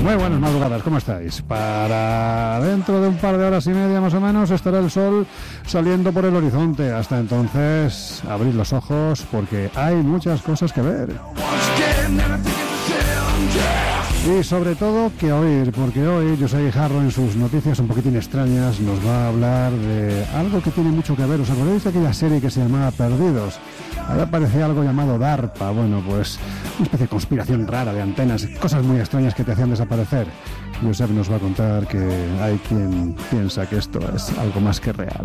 Muy buenas madrugadas, ¿cómo estáis? Para dentro de un par de horas y media más o menos estará el sol saliendo por el horizonte. Hasta entonces, abrid los ojos porque hay muchas cosas que ver. Y sobre todo que oír, porque hoy José Jarro en sus noticias un poquitín extrañas nos va a hablar de algo que tiene mucho que ver. ¿Os acordáis de aquella serie que se llamaba Perdidos? Ahí aparecía algo llamado DARPA, bueno, pues una especie de conspiración rara de antenas, cosas muy extrañas que te hacían desaparecer. Josep nos va a contar que hay quien piensa que esto es algo más que real.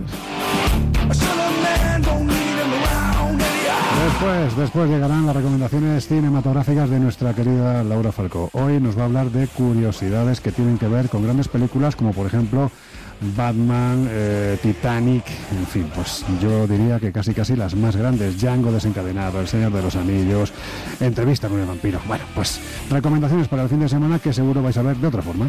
Después llegarán las recomendaciones cinematográficas de nuestra querida Laura Falcó. Hoy nos va a hablar de curiosidades que tienen que ver con grandes películas como por ejemplo Batman, Titanic, en fin, pues yo diría que casi las más grandes, Django desencadenado, El Señor de los Anillos, Entrevista con el vampiro. Bueno, pues recomendaciones para el fin de semana que seguro vais a ver de otra forma.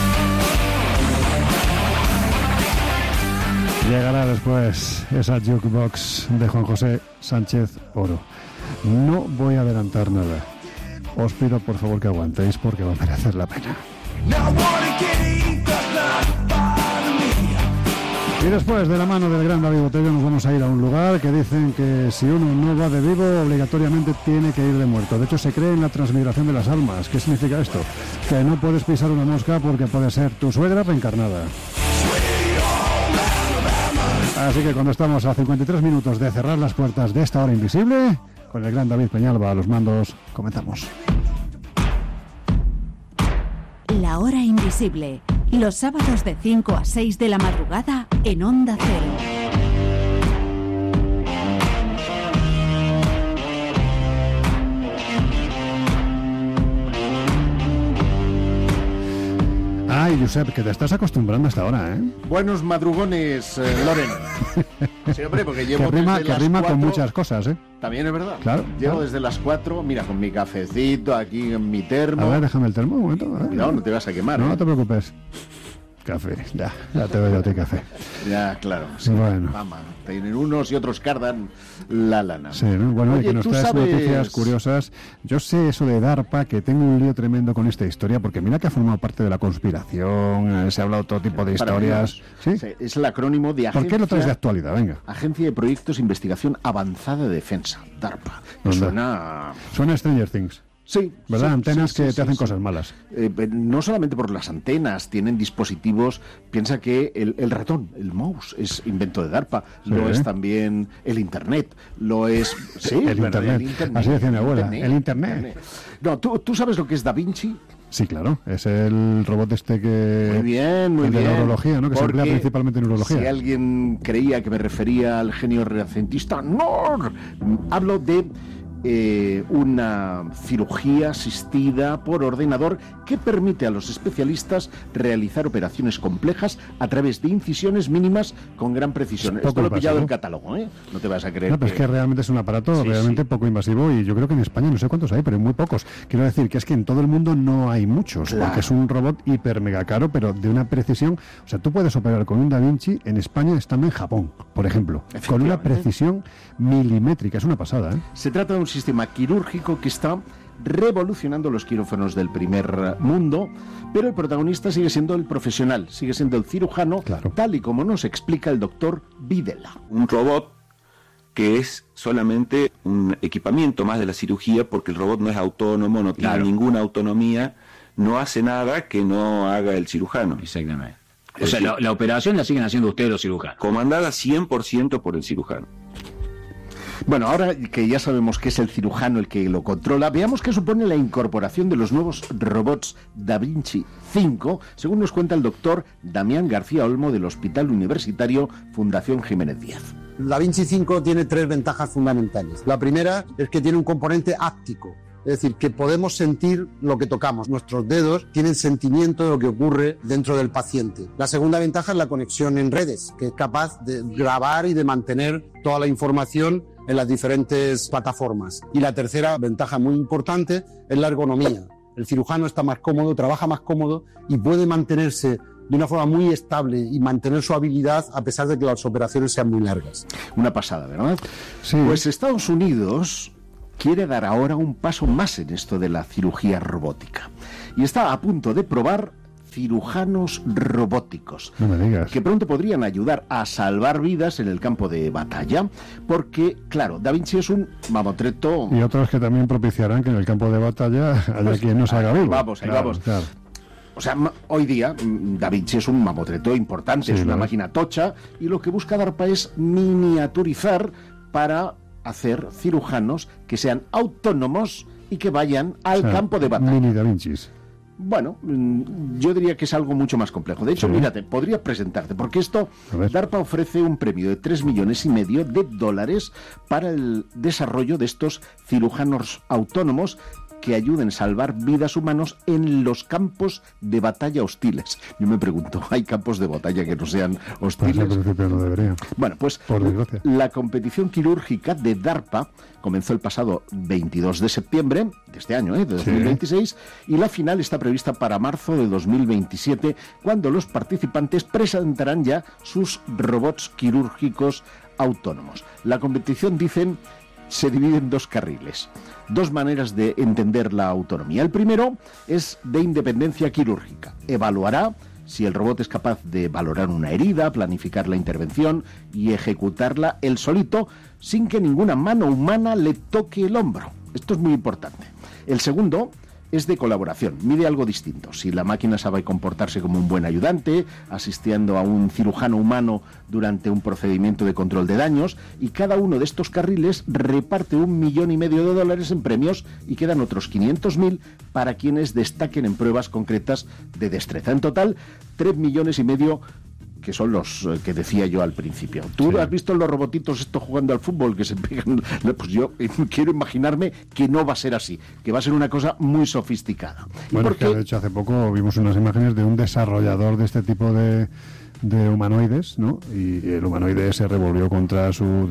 Llegará después esa jukebox de Juan José Sánchez Oro. No voy a adelantar nada. Os pido por favor que aguantéis porque va a merecer la pena. Y después, de la mano del gran David Botello, nos vamos a ir a un lugar que dicen que si uno no va de vivo, obligatoriamente tiene que ir de muerto. De hecho, se cree en la transmigración de las almas. ¿Qué significa esto? Que no puedes pisar una mosca porque puede ser tu suegra reencarnada. Así que cuando estamos a 53 minutos de cerrar las puertas de esta hora invisible, con el gran David Peñalba a los mandos, comenzamos. La hora invisible, los sábados de 5 a 6 de la madrugada en Onda Cero. Ay, Josep, que te estás acostumbrando hasta ahora, ¿eh? Buenos madrugones, Loren. Sí, hombre, porque llevo que rima desde las con 4... muchas cosas, ¿eh? También es verdad. Claro. Llevo desde las 4, mira, con mi cafecito aquí en mi termo. A ver, déjame el termo un momento. Cuidado, no te vas a quemar. No te preocupes. Café, ya te doy a ti café. Ya, claro. Sí. Bueno. Mamá, tienen unos y otros cardan la lana. Sí, ¿no? Bueno, oye, que nos traes noticias curiosas. Yo sé eso de DARPA, que tengo un lío tremendo con esta historia, porque mira que ha formado parte de la conspiración, se ha hablado todo tipo de historias. ¿Sí? Es el acrónimo de Agencia... ¿Por qué lo traes de actualidad? Venga. Agencia de Proyectos de Investigación Avanzada de Defensa, DARPA. Suena a Stranger Things. Sí. ¿Verdad? Sí, antenas sí, que sí, te hacen sí, cosas malas. No solamente por las antenas, tienen dispositivos. Piensa que el ratón, el mouse, es invento de DARPA. Sí. Lo es también el Internet. Lo es... Sí, el Internet. Así decía mi abuela. El Internet. No, ¿tú sabes lo que es Da Vinci? Sí, claro. Es el robot este que... Muy bien. De neurología, ¿no? Que se emplea principalmente en neurología. Si alguien creía que me refería al genio renacentista, ¡no! Hablo de... una cirugía asistida por ordenador que permite a los especialistas realizar operaciones complejas a través de incisiones mínimas con gran precisión. Esto lo he pillado en catálogo, ¿eh? No te vas a creer. No, pero es que realmente es un aparato realmente poco invasivo y yo creo que en España no sé cuántos hay, pero muy pocos. Quiero decir que es que en todo el mundo no hay muchos, claro, porque es un robot hiper mega caro, pero de una precisión. O sea, tú puedes operar con un Da Vinci en España, estando en Japón, por ejemplo, con una precisión milimétrica. Es una pasada, ¿eh? Se trata de un sistema quirúrgico que está revolucionando los quirófanos del primer mundo, pero el protagonista sigue siendo el profesional, sigue siendo el cirujano, claro, tal y como nos explica el doctor Videla. Un robot que es solamente un equipamiento más de la cirugía, porque el robot no es autónomo, no tiene ninguna autonomía, no hace nada que no haga el cirujano. Exactamente. O sea, la operación la siguen haciendo ustedes los cirujanos. Comandada 100% por el cirujano. Bueno, ahora que ya sabemos que es el cirujano el que lo controla, veamos qué supone la incorporación de los nuevos robots Da Vinci 5, según nos cuenta el doctor Damián García Olmo del Hospital Universitario Fundación Jiménez Díaz. Da Vinci 5 tiene 3 ventajas fundamentales. La primera es que tiene un componente áptico. Es decir, que podemos sentir lo que tocamos. Nuestros dedos tienen sentimiento de lo que ocurre dentro del paciente. La segunda ventaja es la conexión en redes, que es capaz de grabar y de mantener toda la información en las diferentes plataformas. Y la tercera ventaja muy importante es la ergonomía. El cirujano está más cómodo, trabaja más cómodo y puede mantenerse de una forma muy estable y mantener su habilidad a pesar de que las operaciones sean muy largas. Una pasada, ¿verdad? Sí. Pues Estados Unidos quiere dar ahora un paso más en esto de la cirugía robótica. y está a punto de probar cirujanos robóticos, no me digas, que pronto podrían ayudar a salvar vidas en el campo de batalla, porque, claro, Da Vinci es un mamotreto... Y otros que también propiciarán que en el campo de batalla haya quien no salga vivo. Vamos, vamos. Claro. O sea, hoy día Da Vinci es un mamotreto importante, es una máquina tocha, y lo que busca DARPA es miniaturizar para hacer cirujanos que sean autónomos y que vayan al campo de batalla. Mini Da Vincis. Bueno, yo diría que es algo mucho más complejo. De hecho, mírate, podría presentarte, porque esto, DARPA ofrece un premio de $3,5 millones para el desarrollo de estos cirujanos autónomos que ayuden a salvar vidas humanos en los campos de batalla hostiles. Yo me pregunto, ¿hay campos de batalla que no sean hostiles? Pues al principio no debería. Bueno, pues por desgracia. La competición quirúrgica de DARPA comenzó el pasado 22 de septiembre de este año, de 2026, y la final está prevista para marzo de 2027, cuando los participantes presentarán ya sus robots quirúrgicos autónomos. La competición, dicen, se divide en 2 carriles, 2 maneras de entender la autonomía. El primero es de independencia quirúrgica. Evaluará si el robot es capaz de valorar una herida, planificar la intervención y ejecutarla él solito, sin que ninguna mano humana le toque el hombro. Esto es muy importante. El segundo es de colaboración, mide algo distinto. Si la máquina sabe comportarse como un buen ayudante, asistiendo a un cirujano humano durante un procedimiento de control de daños, y cada uno de estos carriles reparte $1,5 millones en premios y quedan otros 500.000 para quienes destaquen en pruebas concretas de destreza. En total, $3,5 millones, que son los que decía yo al principio. ¿Tú has visto los robotitos estos jugando al fútbol que se pegan? Pues yo quiero imaginarme que no va a ser así, que va a ser una cosa muy sofisticada. Bueno, es que de hecho hace poco vimos unas imágenes de un desarrollador de este tipo de humanoides, ¿no? Y el humanoide se revolvió contra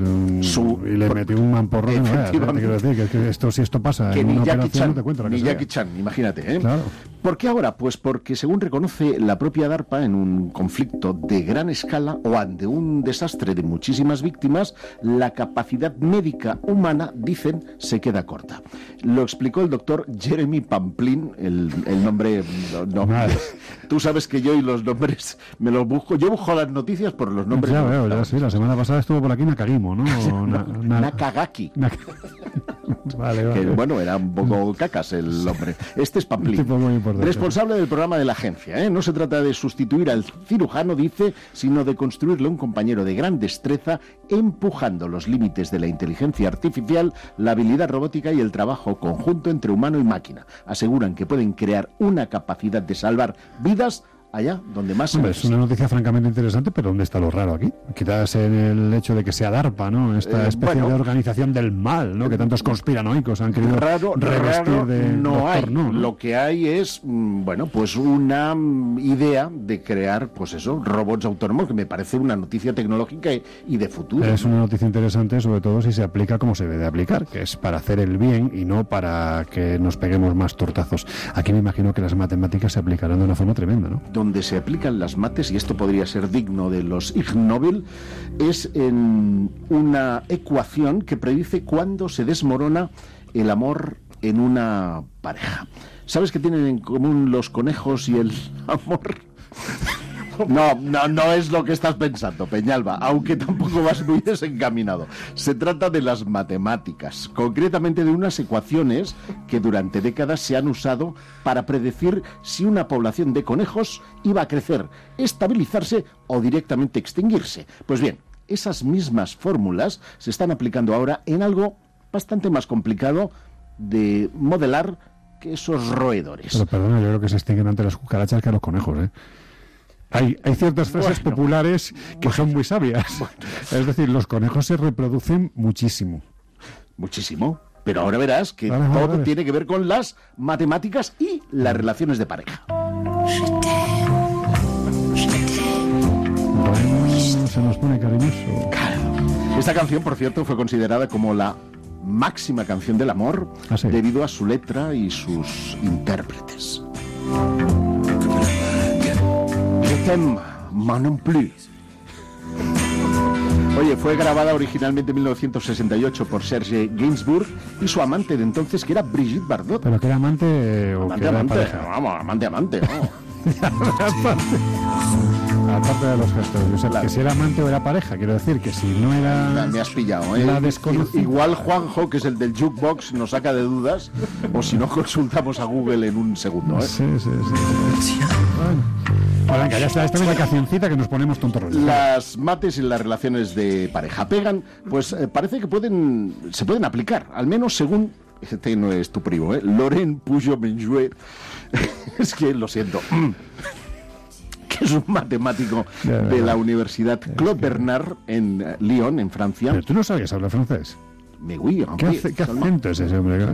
y le metió un mamporro. Quiero decir que esto, si esto pasa que en una operación, Chan, no te cuento la que ni Jackie Chan, imagínate, ¿eh? Claro. ¿Por qué ahora? Pues porque, según reconoce la propia DARPA, en un conflicto de gran escala o ante un desastre de muchísimas víctimas, la capacidad médica humana, dicen, se queda corta. Lo explicó el doctor Jeremy Pamplin, el nombre... No, tú sabes que yo y los nombres me los busco. Yo busco las noticias por los nombres. Ya veo, ya sí. La semana pasada estuvo por aquí Nakagimo, ¿no? Nakagaki. Vale. Que, bueno, era un poco cacas el nombre. Este es Pamplin, responsable del programa de la agencia, ¿eh? No se trata de sustituir al cirujano, dice, sino de construirle un compañero de gran destreza, empujando los límites de la inteligencia artificial, la habilidad robótica y el trabajo conjunto entre humano y máquina. Aseguran que pueden crear una capacidad de salvar vidas allá donde más... Hombre, es una noticia francamente interesante, pero ¿dónde está lo raro aquí? Quizás en el hecho de que sea DARPA, ¿no? Esta especie de organización del mal, ¿no? Que tantos conspiranoicos han querido revestir de no doctor, hay. ¿no? Lo que hay es, bueno, pues una idea de crear, pues eso, robots autónomos, que me parece una noticia tecnológica y de futuro. Es una noticia interesante, sobre todo si se aplica como se debe de aplicar, que es para hacer el bien y no para que nos peguemos más tortazos. Aquí me imagino que las matemáticas se aplicarán de una forma tremenda, ¿no? Donde se aplican las mates, y esto podría ser digno de los Ig Nobel, es en una ecuación que predice cuándo se desmorona el amor en una pareja. ¿Sabes qué tienen en común los conejos y el amor? No es lo que estás pensando, Peñalba, aunque tampoco vas muy desencaminado. Se trata de las matemáticas, concretamente de unas ecuaciones que durante décadas se han usado para predecir si una población de conejos iba a crecer, estabilizarse o directamente extinguirse. Pues bien, esas mismas fórmulas se están aplicando ahora en algo bastante más complicado de modelar que esos roedores. Pero perdona, yo creo que se extinguen ante las cucarachas que a los conejos, ¿eh? Hay ciertas frases populares que son muy sabias. Es decir, los conejos se reproducen muchísimo. Muchísimo. Pero ahora verás que todo tiene que ver con las matemáticas y las relaciones de pareja. Bueno, se nos pone cariñoso. Esta canción, por cierto, fue considerada como la máxima canción del amor debido a su letra y sus intérpretes. Je t'aime, moi non plus. Oye, fue grabada originalmente en 1968 por Serge Gainsbourg y su amante de entonces, que era Brigitte Bardot. ¿Pero que era amante o que era pareja? Vamos, amante, ¿no? Aparte de los gestos, o sea, que si era amante o era pareja, quiero decir que si no era... Me has pillado, ¿eh? La desconocida. Igual Juanjo, que es el del jukebox, nos saca de dudas, o si no consultamos a Google en un segundo, ¿eh? Sí. Bueno, venga, ya está, esta es la cancioncita que nos ponemos tontorros. Las mates y las relaciones de pareja pegan, pues parece que se pueden aplicar, al menos según... Este no es tu primo, ¿eh? Laurent Pujo-Menjuet. Es que, lo siento... que es un matemático de la Universidad Claude Bernard en Lyon, en Francia. Pero tú no sabías hablar francés. ¿Qué acento es ese hombre?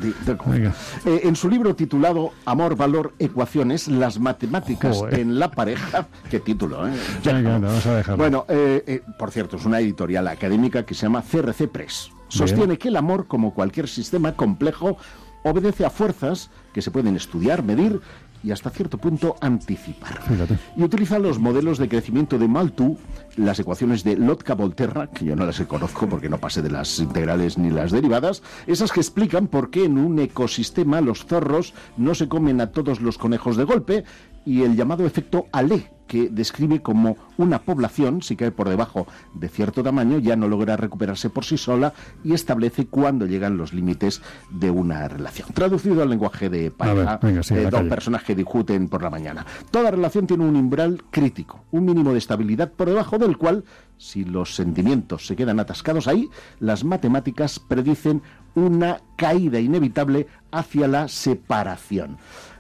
En su libro titulado Amor, Valor, Ecuaciones, las matemáticas en la pareja. Qué título, ¿eh? Vamos a dejarlo. Bueno, por cierto, es una editorial académica que se llama CRC Press. Sostiene que el amor, como cualquier sistema complejo, obedece a fuerzas que se pueden estudiar, medir y hasta cierto punto anticipar. Fíjate. Y utiliza los modelos de crecimiento de Malthus, las ecuaciones de Lotka-Volterra, que yo no las conozco porque no pasé de las integrales ni las derivadas, esas que explican por qué en un ecosistema los zorros no se comen a todos los conejos de golpe, y el llamado efecto Allais, que describe como una población, si cae por debajo de cierto tamaño, ya no logra recuperarse por sí sola y establece cuándo llegan los límites de una relación. Traducido al lenguaje de pareja, dos personas que discuten por la mañana. Toda relación tiene un umbral crítico, un mínimo de estabilidad por debajo del cual, si los sentimientos se quedan atascados ahí, las matemáticas predicen una caída inevitable hacia la separación.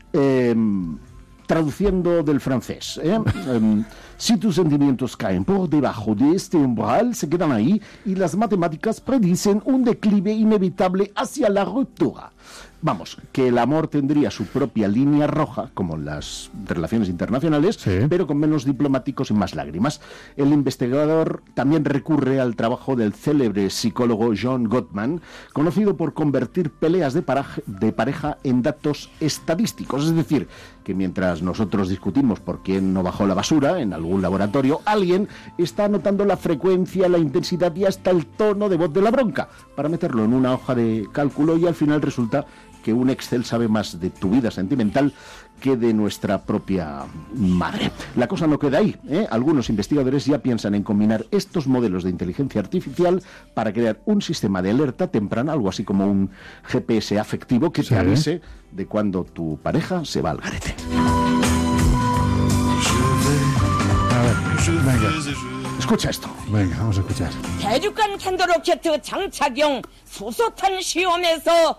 Traduciendo del francés, si tus sentimientos caen por debajo de este umbral, se quedan ahí y las matemáticas predicen un declive inevitable hacia la ruptura. Vamos, que el amor tendría su propia línea roja, como en las relaciones internacionales, pero con menos diplomáticos y más lágrimas. El investigador también recurre al trabajo del célebre psicólogo John Gottman, conocido por convertir peleas de pareja en datos estadísticos. Es decir, que mientras nosotros discutimos por quién no bajó la basura en algún laboratorio, alguien está anotando la frecuencia, la intensidad y hasta el tono de voz de la bronca, para meterlo en una hoja de cálculo, y al final resulta que un Excel sabe más de tu vida sentimental que de nuestra propia madre. La cosa no queda ahí, ¿eh? Algunos investigadores ya piensan en combinar estos modelos de inteligencia artificial para crear un sistema de alerta temprana, algo así como un GPS afectivo que te avise de cuando tu pareja se va al garete. A ver, venga. Escucha esto. Venga, vamos a escuchar. 대륙간 탄도 로켓 장착용 수소탄 시험에서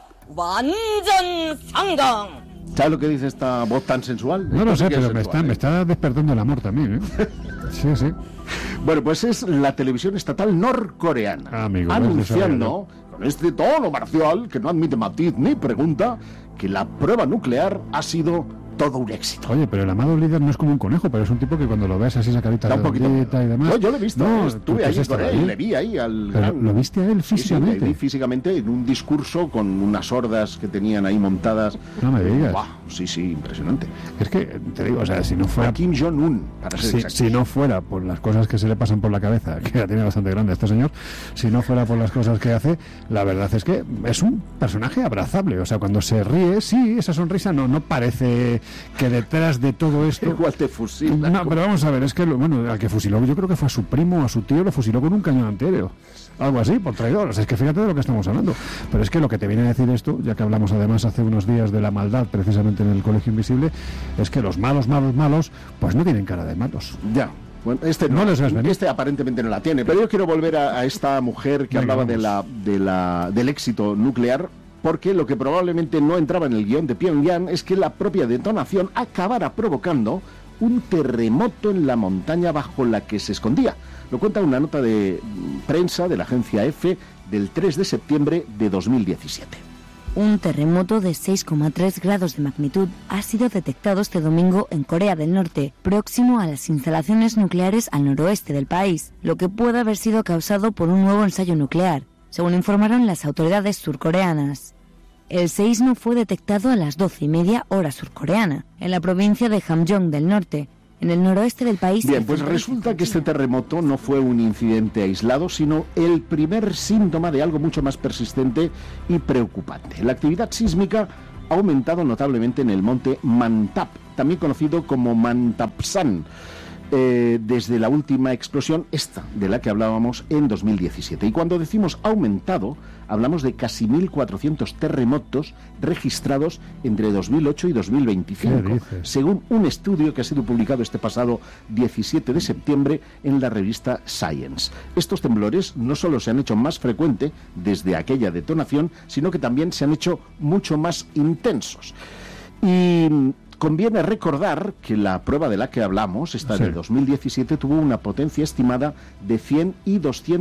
완전 성공. ¿Sabes lo que dice esta voz tan sensual? No lo sé, pero me está despertando el amor también, ¿eh? Sí. Bueno, pues es la televisión estatal norcoreana, anunciando con este tono marcial que no admite matiz ni pregunta que la prueba nuclear ha sido todo un éxito. Oye, pero el amado líder no es como un conejo, pero es un tipo que cuando lo ves así esa carita un poquito y demás... No, yo lo he visto, estuve ahí con él, y le vi ahí al gran... ¿Lo viste a él físicamente? Sí, le vi físicamente en un discurso con unas hordas que tenían ahí montadas. No me digas. Wow, sí, impresionante. Es que, te digo, o sea, si no fuera... A Kim Jong-un, para ser exactos. Si no fuera por las cosas que se le pasan por la cabeza, que la tiene bastante grande este señor, si no fuera por las cosas que hace, la verdad es que es un personaje abrazable. O sea, cuando se ríe, sí, esa sonrisa no parece que detrás de todo esto... Igual te fusila. No, pero vamos a ver, es que, al que fusiló, yo creo que fue a su primo, a su tío, lo fusiló con un cañón antiaéreo. Algo así, por traidor. O sea, es que fíjate de lo que estamos hablando. Pero es que lo que te viene a decir esto, ya que hablamos además hace unos días de la maldad, precisamente en el Colegio Invisible, es que los malos, pues no tienen cara de malos. Ya. Bueno, no les ves venir. Este aparentemente no la tiene. Pero yo quiero volver a esta mujer que hablaba del éxito nuclear, porque lo que probablemente no entraba en el guión de Pyongyang es que la propia detonación acabara provocando un terremoto en la montaña bajo la que se escondía. Lo cuenta una nota de prensa de la agencia EFE del 3 de septiembre de 2017. Un terremoto de 6,3 grados de magnitud ha sido detectado este domingo en Corea del Norte, próximo a las instalaciones nucleares al noroeste del país, lo que puede haber sido causado por un nuevo ensayo nuclear, según informaron las autoridades surcoreanas. El seísmo fue detectado a las 12:30 hora surcoreana, en la provincia de Hamgyong del Norte, en el noroeste del país. Bien, pues resulta que este terremoto no fue un incidente aislado, sino el primer síntoma de algo mucho más persistente y preocupante. La actividad sísmica ha aumentado notablemente en el monte Mantap, también conocido como Mantapsan, desde la última explosión, esta de la que hablábamos en 2017. Y cuando decimos aumentado, hablamos de casi 1.400 terremotos registrados entre 2008 y 2025, según un estudio que ha sido publicado este pasado 17 de septiembre en la revista Science. Estos temblores no solo se han hecho más frecuentes desde aquella detonación, sino que también se han hecho mucho más intensos. Y conviene recordar que la prueba de la que hablamos, esta de 2017, tuvo una potencia estimada de 100 y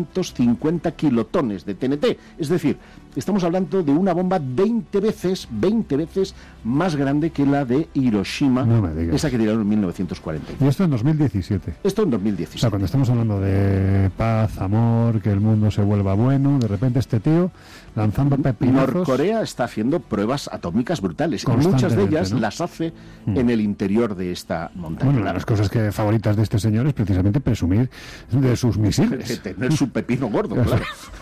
250 kilotones de TNT. Es decir, estamos hablando de una bomba 20 veces más grande que la de Hiroshima, esa que tiraron en 1945. ¿Y esto en 2017? Esto en 2017. O sea, cuando estamos hablando de paz, amor, que el mundo se vuelva bueno, de repente este tío lanzando pepinazos. Norcorea está haciendo pruebas atómicas brutales y muchas de ellas, ¿no?, las hace en el interior de esta montaña. Bueno, una de las cosas favoritas de este señor es precisamente presumir de sus misiles. De tener su pepino gordo, claro.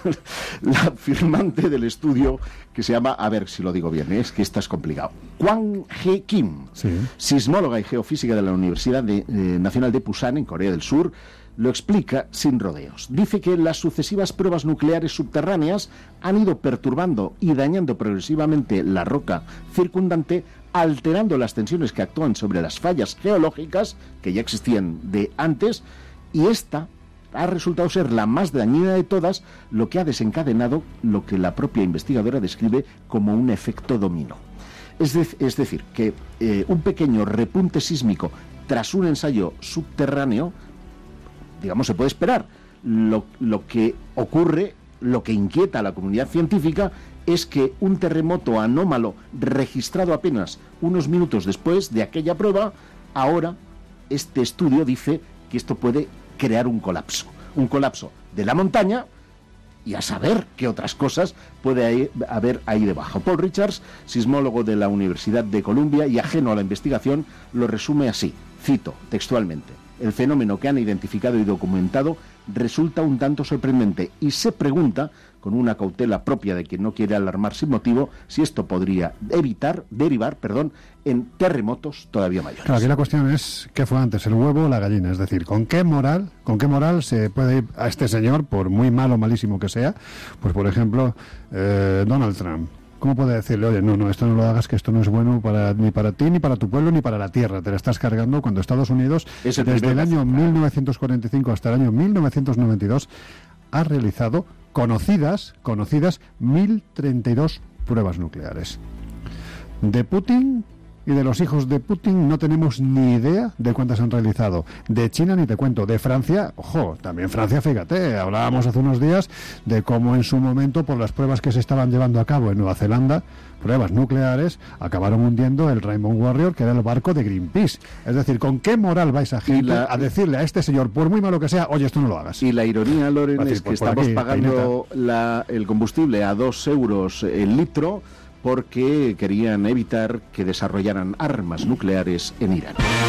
La firmante del estudio, que se llama, a ver si lo digo bien, es que esto es complicado, Kwang Hee Kim, sismóloga y geofísica de la Universidad Nacional de Pusan, en Corea del Sur, lo explica sin rodeos. Dice que las sucesivas pruebas nucleares subterráneas han ido perturbando y dañando progresivamente la roca circundante, alterando las tensiones que actúan sobre las fallas geológicas que ya existían de antes, y esta ha resultado ser la más dañina de todas, lo que ha desencadenado lo que la propia investigadora describe como un efecto dominó. Es decir, que un pequeño repunte sísmico tras un ensayo subterráneo, digamos, se puede esperar. Lo que ocurre, lo que inquieta a la comunidad científica, es que un terremoto anómalo registrado apenas unos minutos después de aquella prueba, ahora este estudio dice que esto puede crear un colapso de la montaña, y a saber qué otras cosas puede haber ahí debajo. Paul Richards, sismólogo de la Universidad de Columbia y ajeno a la investigación, lo resume así, cito textualmente: el fenómeno que han identificado y documentado resulta un tanto sorprendente y se pregunta, con una cautela propia de quien no quiere alarmar sin motivo, si esto podría derivar en terremotos todavía mayores. Claro, aquí la cuestión es ¿qué fue antes, el huevo o la gallina? Es decir, ¿con qué moral se puede ir a este señor, por muy malo o malísimo que sea? Pues, por ejemplo, Donald Trump. ¿Cómo puede decirle, oye, no, esto no lo hagas, que esto no es bueno ni para ti, ni para tu pueblo, ni para la tierra? Te la estás cargando, cuando Estados Unidos, desde el año 1945 hasta el año 1992, ha realizado conocidas 1.032 pruebas nucleares. De Putin y de los hijos de Putin no tenemos ni idea de cuántas han realizado. De China ni te cuento. De Francia, ojo, también Francia, fíjate, hablábamos hace unos días de cómo en su momento, por las pruebas que se estaban llevando a cabo en Nueva Zelanda, pruebas nucleares, acabaron hundiendo el Rainbow Warrior, que era el barco de Greenpeace. Es decir, ¿con qué moral vais a decirle a este señor, por muy malo que sea, oye, esto no lo hagas? Y la ironía, Loren, es que estamos pagando el combustible a 2 euros el litro, porque querían evitar que desarrollaran armas nucleares en Irán.